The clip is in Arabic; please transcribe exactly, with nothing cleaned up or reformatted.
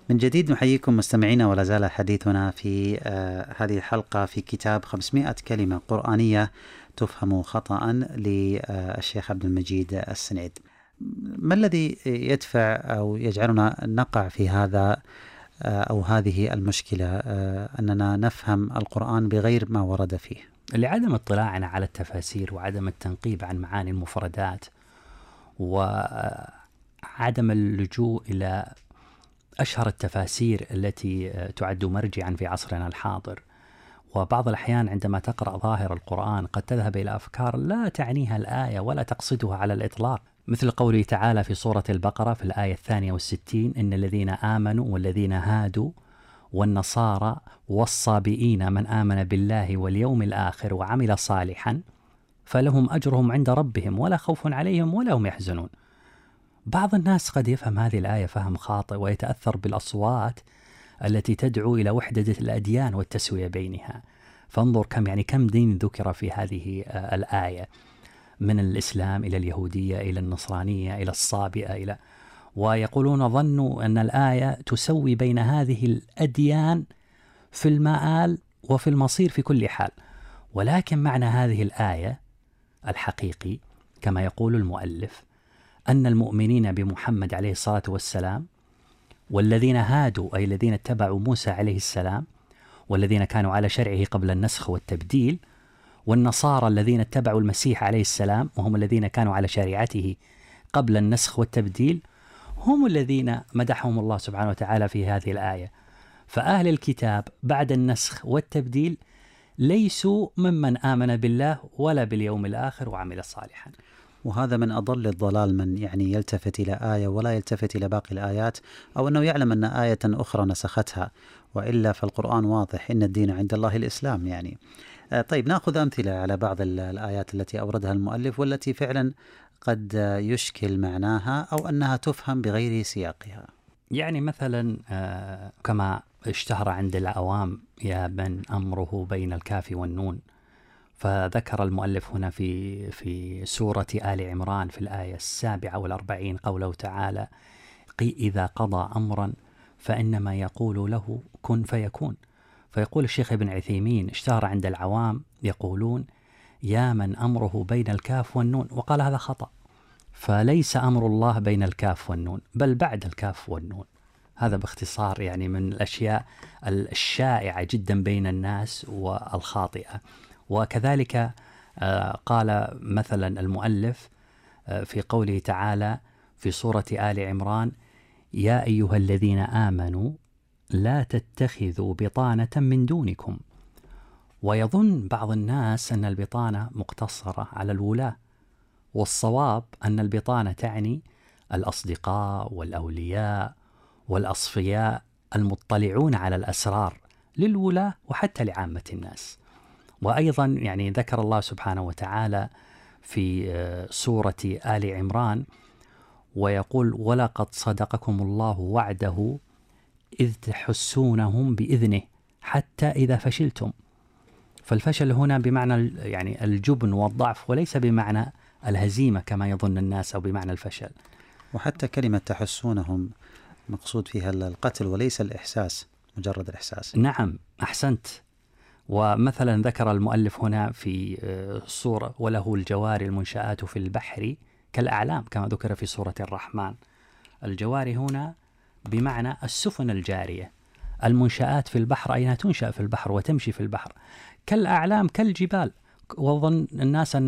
من جديد نحييكم مستمعينا، ولا زال حديثنا في آه هذه الحلقة في كتاب خمسمائة كلمة قرآنية تفهم خطأ للشيخ عبد المجيد السنعيد. ما الذي يدفع أو يجعلنا نقع في هذا آه أو هذه المشكلة آه أننا نفهم القرآن بغير ما ورد فيه؟ لعدم اطلاعنا على التفاسير وعدم التنقيب عن معاني المفردات وعدم اللجوء إلى أشهر التفاسير التي تعد مرجعا في عصرنا الحاضر. وبعض الأحيان عندما تقرأ ظاهر القرآن قد تذهب إلى أفكار لا تعنيها الآية ولا تقصدها على الإطلاق، مثل قوله تعالى في سورة البقرة في الآية الثانية والستين: إن الذين آمنوا والذين هادوا والنصارى والصابئين من آمن بالله واليوم الآخر وعمل صالحا فلهم أجرهم عند ربهم ولا خوف عليهم ولا هم يحزنون. بعض الناس قد يفهم هذه الآية فهم خاطئ ويتأثر بالأصوات التي تدعو إلى وحدة الأديان والتسوية بينها. فانظر كم يعني كم دين ذكر في هذه الآية، من الإسلام إلى اليهودية إلى النصرانية إلى الصابئة إلى ويقولون ظنوا أن الآية تسوي بين هذه الأديان في المآل وفي المصير في كل حال. ولكن معنى هذه الآية الحقيقي كما يقول المؤلف أن المؤمنين بمحمد عليه الصلاة والسلام والذين هادوا أي الذين اتبعوا موسى عليه السلام والذين كانوا على شرعه قبل النسخ والتبديل، والنصارى الذين اتبعوا المسيح عليه السلام وهم الذين كانوا على شريعته قبل النسخ والتبديل، هم الذين مدحهم الله سبحانه وتعالى في هذه الآية. فأهل الكتاب بعد النسخ والتبديل ليسوا ممن آمن بالله ولا باليوم الآخر وعمل صالحا. وهذا من أضل الضلال، من يعني يلتفت إلى آية ولا يلتفت إلى باقي الآيات، أو أنه يعلم أن آية أخرى نسختها، وإلا فالقرآن واضح: إن الدين عند الله الإسلام. يعني طيب، نأخذ أمثلة على بعض الآيات التي أوردها المؤلف والتي فعلا قد يشكل معناها أو أنها تفهم بغير سياقها. يعني مثلا كما اشتهر عند العوام: يا من أمره بين الكاف والنون. فذكر المؤلف هنا في في سورة آل عمران في الآية السابعة والأربعين قوله تعالى: إذا قضى أمرا فإنما يقول له كن فيكون. فيقول الشيخ ابن عثيمين: اشتهر عند العوام يقولون يا من أمره بين الكاف والنون، وقال هذا خطأ، فليس أمر الله بين الكاف والنون بل بعد الكاف والنون. هذا باختصار يعني من الأشياء الشائعة جدا بين الناس والخاطئة. وكذلك قال مثلا المؤلف في قوله تعالى في سورة آل عمران: يا أيها الذين آمنوا لا تتخذوا بطانة من دونكم. ويظن بعض الناس أن البطانة مقتصرة على الولاة، والصواب أن البطانة تعني الأصدقاء والأولياء والأصفياء المطلعون على الأسرار للولاة وحتى لعامة الناس. وأيضا يعني ذكر الله سبحانه وتعالى في سورة آل عمران ويقول: ولقد صدقكم الله وعده إذ تحسونهم بإذنه حتى إذا فشلتم. فالفشل هنا بمعنى يعني الجبن والضعف وليس بمعنى الهزيمة كما يظن الناس أو بمعنى الفشل. وحتى كلمة تحسونهم مقصود فيها القتل وليس الإحساس، مجرد الإحساس. نعم، أحسنت. ومثلا ذكر المؤلف هنا في سورة: وله الجوار المنشآت في البحر كالأعلام، كما ذكر في سورة الرحمن. الجوار هنا بمعنى السفن الجارية، المنشآت في البحر أي أنها تنشأ في البحر وتمشي في البحر، كالأعلام كالجبال. وظن الناس أن